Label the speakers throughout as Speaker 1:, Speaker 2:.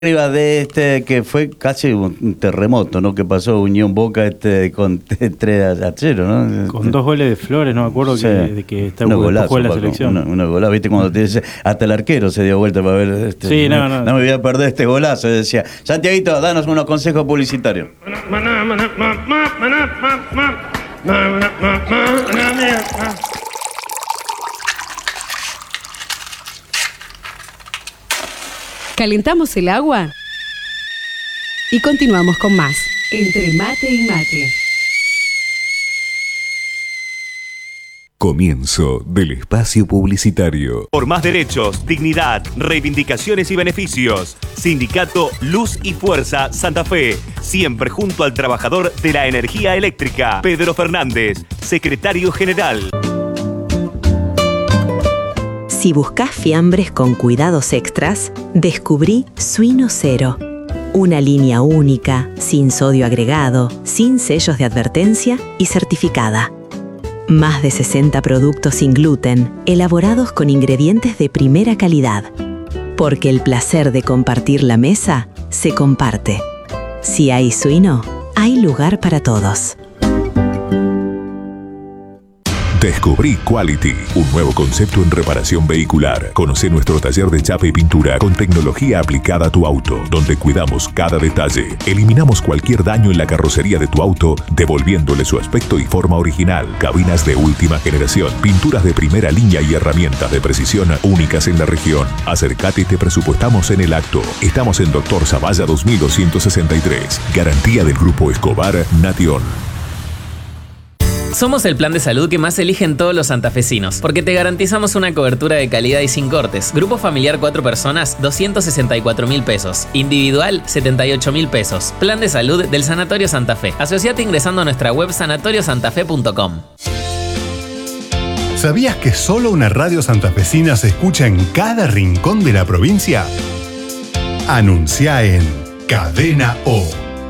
Speaker 1: arriba de que fue casi un terremoto, ¿no? Que pasó Unión Boca con 3-0, ¿no?
Speaker 2: Con 2 goles de Flores, no me acuerdo
Speaker 1: Sí.
Speaker 2: de que está
Speaker 1: Unos golazos,
Speaker 2: jugó en la
Speaker 1: Paco,
Speaker 2: selección.
Speaker 1: unos golazos, ¿viste? Cuando te dice, hasta el arquero se dio vuelta para ver.
Speaker 2: Sí, no.
Speaker 1: No me voy a perder este golazo. Decía, Santiaguito, danos unos consejos publicitarios.
Speaker 3: Calentamos el agua y continuamos con más. Entre mate y mate.
Speaker 4: Comienzo del espacio publicitario.
Speaker 5: Por más derechos, dignidad, reivindicaciones y beneficios. Sindicato Luz y Fuerza Santa Fe. Siempre junto al trabajador de la energía eléctrica. Pedro Fernández, secretario general.
Speaker 6: Si buscas fiambres con cuidados extras, descubrí Suino Cero. Una línea única, sin sodio agregado, sin sellos de advertencia y certificada. Más de 60 productos sin gluten, elaborados con ingredientes de primera calidad. Porque el placer de compartir la mesa se comparte. Si hay suino, hay lugar para todos.
Speaker 4: Descubrí Quality, un nuevo concepto en reparación vehicular. Conoce nuestro taller de chapa y pintura con tecnología aplicada a tu auto, donde cuidamos cada detalle. Eliminamos cualquier daño en la carrocería de tu auto, devolviéndole su aspecto y forma original. Cabinas de última generación, pinturas de primera línea y herramientas de precisión únicas en la región. Acércate y te presupuestamos en el acto. Estamos en Doctor Zavalla 2263. Garantía del Grupo Escobar Nation.
Speaker 7: Somos el plan de salud que más eligen todos los santafesinos, porque te garantizamos una cobertura de calidad y sin cortes. Grupo familiar 4 personas, 264.000 pesos. Individual, 78.000 pesos. Plan de salud del Sanatorio Santa Fe. Asociate ingresando a nuestra web sanatoriosantafe.com.
Speaker 8: ¿Sabías que solo una radio santafesina se escucha en cada rincón de la provincia? Anuncia en Cadena O.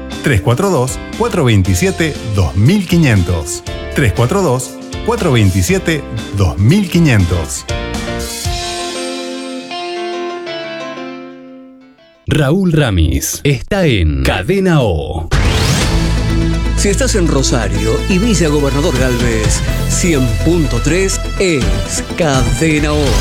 Speaker 8: 342-427-2500. 342-427-2500.
Speaker 9: Raúl Ramis está en Cadena O.
Speaker 10: Si estás en Rosario y Villa Gobernador Galvez, 100.3 es Cadena O.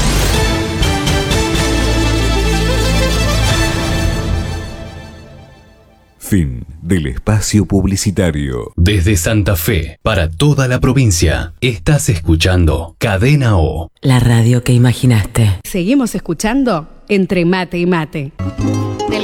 Speaker 4: Fin del espacio publicitario.
Speaker 9: Desde Santa Fe, para toda la provincia, estás escuchando Cadena O.
Speaker 6: La radio que imaginaste.
Speaker 3: Seguimos escuchando Entre mate y mate.